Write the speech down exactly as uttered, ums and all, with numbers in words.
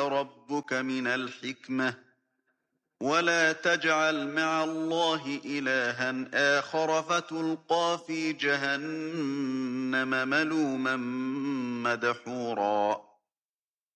ربك من الحكمة ولا تجعل مع الله إلها آخر فتلقى في جهنم ملوما مدحورا